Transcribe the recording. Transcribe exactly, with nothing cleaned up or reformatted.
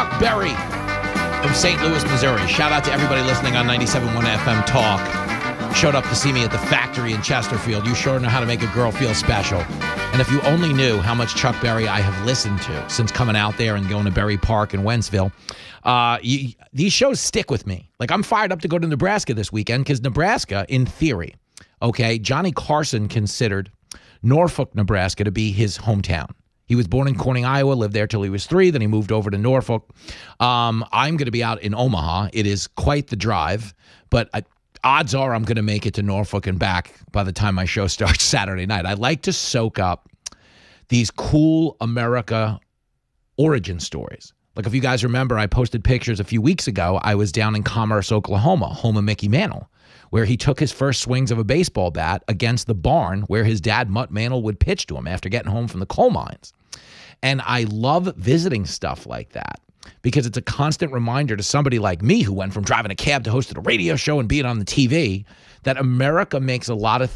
Chuck Berry from Saint Louis, Missouri. Shout out to everybody listening on ninety-seven point one F M Talk. Showed up to see me at the factory in Chesterfield. You sure know how to make a girl feel special. And if you only knew how much Chuck Berry I have listened to since coming out there and going to Berry Park in Wentzville, uh, you, these shows stick with me. Like, I'm fired up to go to Nebraska this weekend because Nebraska, in theory, okay, Johnny Carson considered Norfolk, Nebraska to be his hometown. He was born in Corning, Iowa, lived there till he was three. Then he moved over to Norfolk. Um, I'm going to be out in Omaha. It is quite the drive, but I, odds are I'm going to make it to Norfolk and back by the time my show starts Saturday night. I like to soak up these cool America origin stories. Like, if you guys remember, I posted pictures a few weeks ago. I was down in Commerce, Oklahoma, home of Mickey Mantle, where he took his first swings of a baseball bat against the barn where his dad, Mutt Mantle, would pitch to him after getting home from the coal mines. And I love visiting stuff like that because it's a constant reminder to somebody like me who went from driving a cab to hosting a radio show and being on the T V that America makes a lot of